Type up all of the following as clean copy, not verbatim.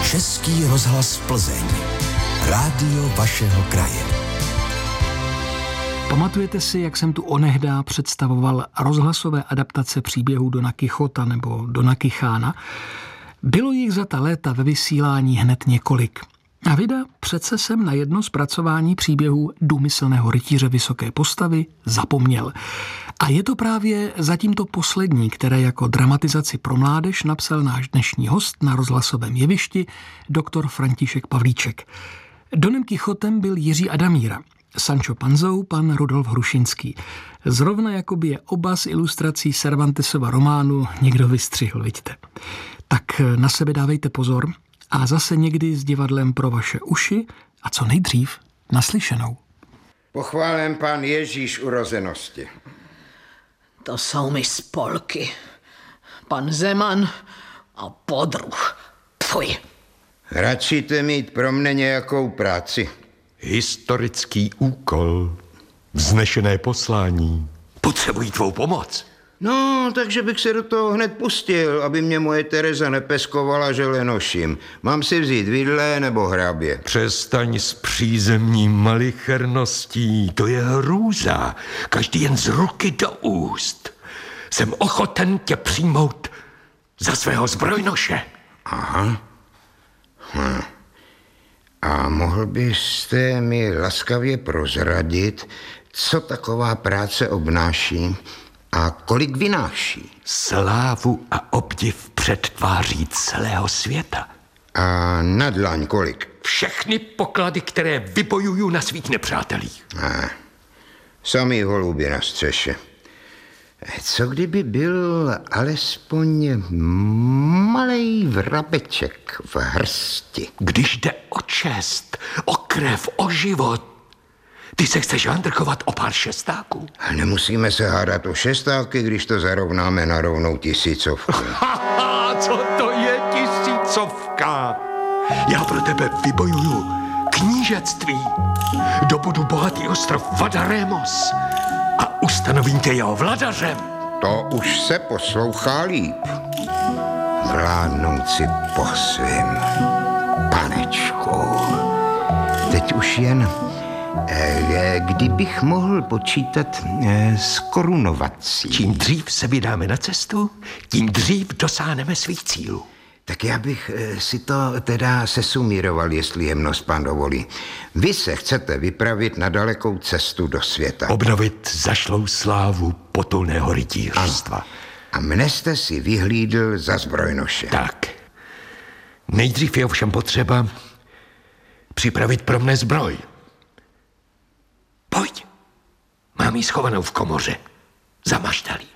Český rozhlas Plzeň. Rádio vašeho kraje. Pamatujete si, jak jsem tu onehdá představoval rozhlasové adaptace příběhů Dona Kichota nebo Dona Kichána? Bylo jich za ta léta ve vysílání hned několik. A vida přece jsem na jedno zpracování příběhů důmyslného rytíře vysoké postavy zapomněl. A je to právě zatím to poslední, které jako dramatizaci pro mládež napsal náš dnešní host na rozhlasovém jevišti, doktor František Pavlíček. Donem Kichotem byl Jiří Adamíra, Sancho Panzou pan Rudolf Hrušinský. Zrovna jakoby je oba z ilustrací Cervantesova románu někdo vystřihl, vidíte. Tak na sebe dávejte pozor a zase někdy s divadlem pro vaše uši a co nejdřív naslyšenou. Pochválen pán Ježíš urozenosti. To jsou mi spolky. Pan Zeman a podruh. Pfuj. Radšíte mít pro mne nějakou práci. Historický úkol, vznešené poslání. Potřebují tvou pomoc. No, takže bych se do toho hned pustil, aby mě moje Tereza nepeskovala, že lenoším. Mám si vzít vidle nebo hrabě? Přestaň s přízemní malicherností, to je hrůza. Každý jen z ruky do úst. Jsem ochoten tě přijmout za svého zbrojnoše. Aha. A mohl byste mi laskavě prozradit, co taková práce obnáší a kolik vynáší? Slávu a obdiv před tváří celého světa. A na dlaň kolik? Všechny poklady, které vybojuju na svých nepřátelích. Samý holuby na střeše. Co kdyby byl alespoň malej vrabeček v hrsti? Když jde o čest, o krev, o život, ty se chceš handrkovat o pár šestáků? Nemusíme se hádat o šestáky, když to zarovnáme na rovnou tisícovku. Co to je tisícovka? Já pro tebe vybojuju knížectví. Dobudu bohatý ostrov Vadaremos a ustanovím tě jeho vladařem. To už se poslouchá líp. Vládnout si po svým, panečku. Teď už jen, kdybych mohl počítat s korunovací. Čím dřív se vydáme na cestu, tím dřív dosáhneme svých cílů. Tak já bych si to teda sesumíroval, jestli jemnost pán dovolí. Vy se chcete vypravit na dalekou cestu do světa. Obnovit zašlou slávu potulného rytířstva. A mne jste si vyhlídl za zbrojnoše. Tak. Nejdřív je ovšem potřeba připravit pro mne zbroj. Pojď. Mám ji schovanou v komoře. Za maštalí.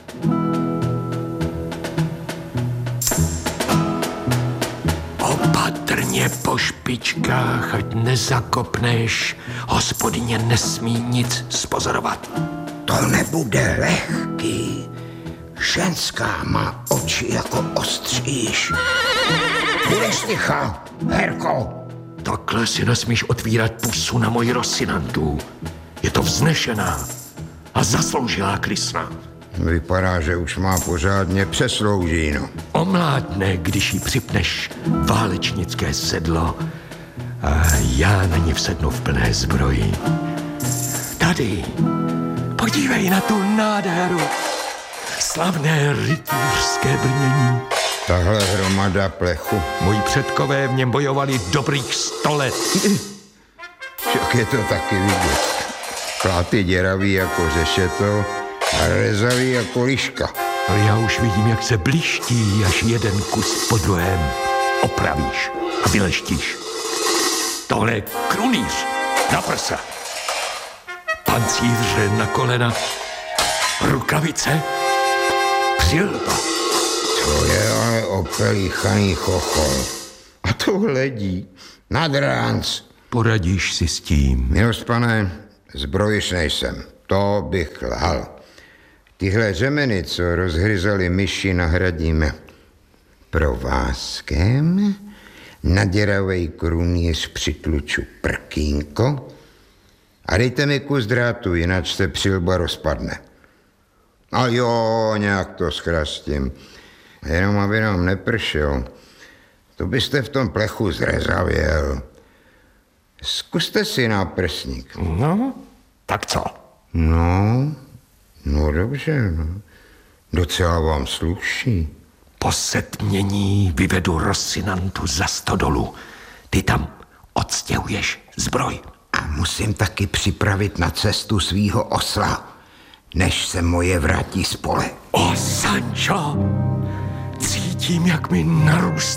Opatrně po špičkách, ať nezakopneš. Hospodyně nesmí nic spozorovat. To nebude lehký. Ženská má oči jako ostříž. Budeš ticha, Herko. Takhle si nesmíš otvírat pusu na moji Rosinantu. Je to vznešená a zasloužilá krysna. Vypadá, že už má pořádně přesloužíno. Omládne, když jí připneš válečnické sedlo a já na ní vsednu v plné zbroji. Tady, podívej na tu nádheru. Slavné rytířské brnění. Tahle hromada plechu. Moji předkové v něm bojovali dobrých 100 let. Však je to taky vidět. Pláty děravý jako řešeto a rezavý jako liška. Ale já už vidím, jak se bliští, až jeden kus po druhém opravíš a vyleštíš. Tohle je krunýř na prsa. Pancíře na kolena, rukavice, přilba. To je ale opelichaný chochol. A to hledí nad ránc. Poradíš si s tím. Milost pane, zbrojiš nejsem. To bych lhal. Tyhle řemeny, co rozhryzali myši, nahradíme provázkem. Na děravej krunýř přitluču prkínko a dejte mi kus drátu, jinak se přilba rozpadne. A jo, nějak to zkrastím. Jenom aby nám nepršel. To byste v tom plechu zrezavěl. Zkuste si náprsník. No, tak co? No dobře, no. Docela vám sluší. Po setmění vyvedu Rosinantu za stodolu. Ty tam odstěhuješ zbroj. A musím taky připravit na cestu svýho osla, než se moje vrátí z pole. O, Sancho, cítím, jak mi narůstá